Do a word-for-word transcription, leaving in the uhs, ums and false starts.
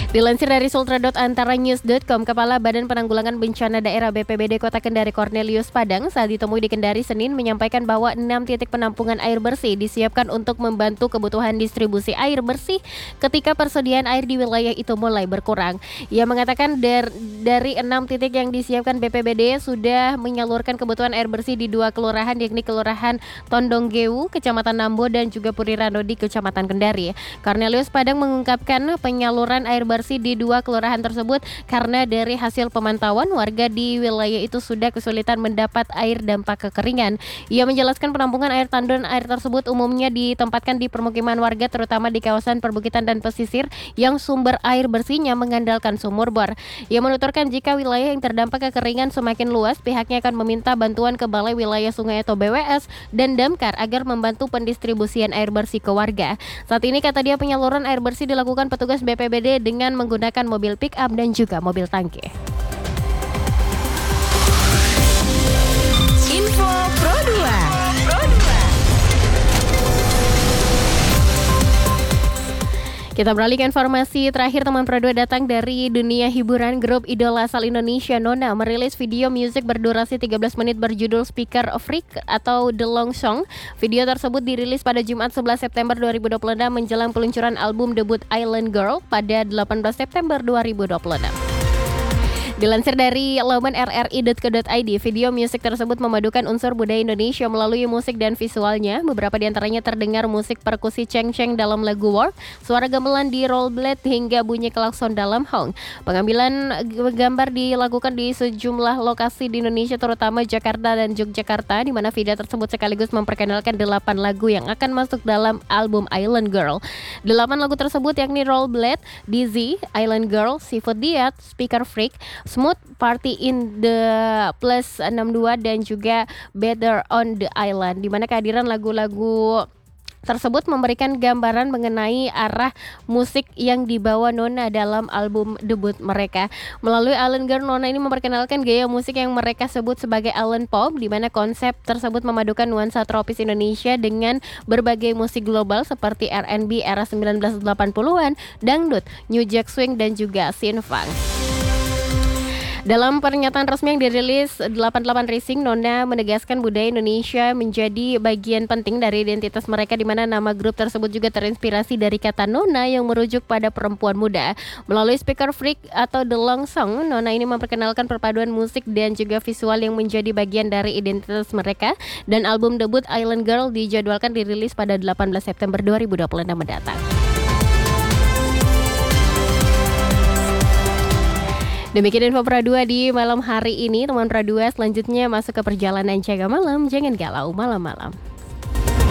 Dilansir dari sultra dot antara news dot com, Kepala Badan Penanggulangan Bencana Daerah B P B D Kota Kendari Cornelius Padang saat ditemui di Kendari Senin menyampaikan bahwa enam titik penampungan air bersih disiapkan untuk membantu kebutuhan distribusi air bersih ketika persediaan air di wilayah itu mulai berkurang. Ia mengatakan der, dari enam titik yang disiapkan B P B D sudah menyalurkan kebutuhan air bersih di dua kelurahan, yakni Kelurahan Tondonggewu, Kecamatan Nambo, dan juga Purirano di Kecamatan Kendari. Cornelius Padang mengungkapkan penyaluran air bersih di dua kelurahan tersebut karena dari hasil pemantauan warga di wilayah itu sudah kesulitan mendapat air dampak kekeringan. Ia menjelaskan penampungan air tandon air tersebut umumnya ditempatkan di permukiman warga, terutama di kawasan perbukitan dan pesisir yang sumber air bersihnya mengandalkan sumur bor. Ia menuturkan jika wilayah yang terdampak kekeringan semakin luas, pihaknya akan meminta bantuan ke Balai Wilayah Sungai atau B W S dan Damkar agar membantu pendistribusian air bersih ke warga. Saat ini, kata dia, penyaluran air bersih dilakukan petugas B P B D dengan menggunakan mobil pick up dan juga mobil tangki. Info Pro dua. Kita beralih ke informasi terakhir, teman Pro dua, datang dari dunia hiburan. Grup idola asal Indonesia Nona merilis video musik berdurasi tiga belas menit berjudul Speaker Freak atau The Long Song. Video tersebut dirilis pada Jumat sebelas September dua ribu dua puluh enam menjelang peluncuran album debut Island Girl pada delapan belas September dua ribu dua puluh enam. Dilansir dari laman r r i dot co dot i d, video musik tersebut memadukan unsur budaya Indonesia melalui musik dan visualnya. Beberapa diantaranya terdengar musik perkusi ceng-ceng dalam lagu Work, suara gamelan di rollerblade hingga bunyi klakson dalam Hong. Pengambilan gambar dilakukan di sejumlah lokasi di Indonesia, terutama Jakarta dan Yogyakarta, di mana video tersebut sekaligus memperkenalkan delapan lagu yang akan masuk dalam album Island Girl. Delapan lagu tersebut yakni Rollerblade, Dizzy, Island Girl, Seafood Diet, Speaker Freak, Smooth, Party in the Plus enam dua, dan juga Better on the Island, di mana kehadiran lagu-lagu tersebut memberikan gambaran mengenai arah musik yang dibawa Nona dalam album debut mereka. Melalui Island Girl, Nona ini memperkenalkan gaya musik yang mereka sebut sebagai Island Pop, di mana konsep tersebut memadukan nuansa tropis Indonesia dengan berbagai musik global seperti R and B era sembilan belas delapan puluhan, dangdut, New Jack Swing, dan juga synth-funk. Dalam pernyataan resmi yang dirilis delapan puluh delapan Rising, Nona menegaskan budaya Indonesia menjadi bagian penting dari identitas mereka, di mana nama grup tersebut juga terinspirasi dari kata Nona yang merujuk pada perempuan muda. Melalui Speaker Freak atau The Long Song, Nona ini memperkenalkan perpaduan musik dan juga visual yang menjadi bagian dari identitas mereka, dan album debut Island Girl dijadwalkan dirilis pada delapan belas September dua ribu dua puluh enam mendatang. Demikian info Pro dua di malam hari ini, teman Pro dua. Selanjutnya masuk ke perjalanan jaga malam. Jangan galau malam-malam.